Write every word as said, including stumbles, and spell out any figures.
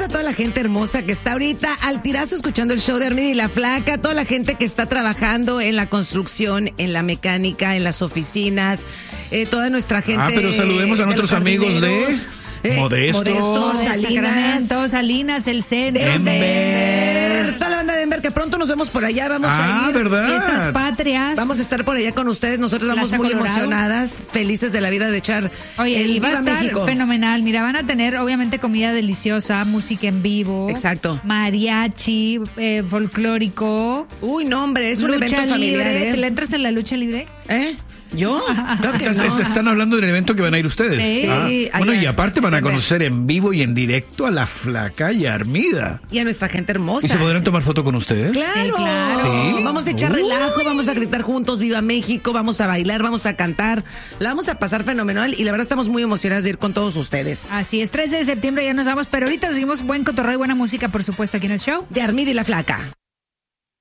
a toda la gente hermosa que está ahorita al tirazo escuchando el show de Armida y la Flaca, toda la gente que está trabajando en la construcción, en la mecánica, en las oficinas, eh, toda nuestra gente. Ah, pero saludemos a nuestros amigos de eh, Modesto, Modesto, Salinas, Salinas, el centro, Denver, toda la banda de Denver, que pronto nos vemos por allá, vamos ah, a ir. ¿verdad? Fiestas Patrias. Vamos a estar por allá con ustedes, nosotros vamos Plaza muy Colorado. emocionadas, felices de la vida de echar Oye, el y va a Viva estar México. fenomenal. Mira, van a tener obviamente comida deliciosa, música en vivo. Exacto. Mariachi, eh, folclórico. Uy, no, hombre, es un lucha evento familiar, libre. ¿eh? ¿Te le entras en la lucha libre? ¿Eh? ¿Yo? Creo que Estás- no. Están hablando del evento que van a ir ustedes. Sí. Ah, Sí, bueno, allá y aparte van a en Denver. conocer en vivo y en directo a la Flaca y a Armida. Y a nuestra gente hermosa. ¿Y se podrán tomar foto con ustedes? Claro. Sí, claro. Sí. Vamos a echar Uy. relajo, vamos a gritar juntos, viva México, vamos a bailar, vamos a cantar. La vamos a pasar fenomenal y la verdad estamos muy emocionadas de ir con todos ustedes. Así es, trece de septiembre ya nos vamos, pero ahorita seguimos buen cotorreo y buena música, por supuesto, aquí en el show. De Armida y la Flaca.